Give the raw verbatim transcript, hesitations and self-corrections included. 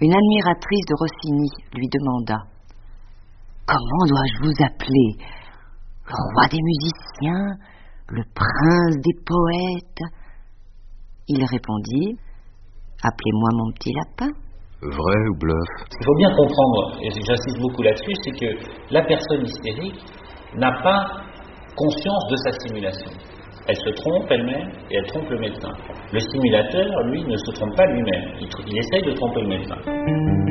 une admiratrice de Rossini lui demanda « Comment dois-je vous appeler? Le roi des musiciens? Le prince des poètes ?» Il répondit « Appelez-moi mon petit lapin. » Vrai ou bluff? Ce qu'il faut bien comprendre, et j'insiste beaucoup là-dessus, c'est que la personne hystérique n'a pas conscience de sa simulation. Elle se trompe elle-même et elle trompe le médecin. Le simulateur, lui, ne se trompe pas lui-même. Il, il essaye de tromper le médecin.